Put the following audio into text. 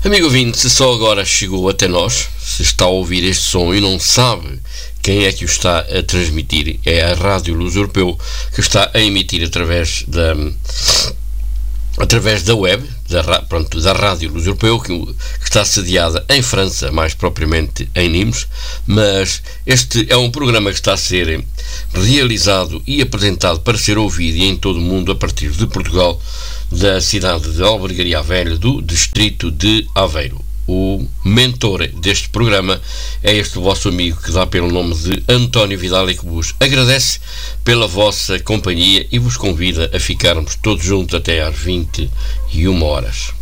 Amigo ouvinte, se só agora chegou até nós, se está a ouvir este som e não sabe quem é que o está a transmitir, é a Rádio Luz Europeu, que está a emitir através da web, da Rádio Luz Europeu, que está sediada em França, mais propriamente em Nimes, mas este é um programa que está a ser realizado e apresentado para ser ouvido em todo o mundo a partir de Portugal, da cidade de Albergaria Velha, do distrito de Aveiro. O mentor deste programa é este vosso amigo que dá pelo nome de António Vidal e que vos agradece pela vossa companhia e vos convida a ficarmos todos juntos até às 21 horas.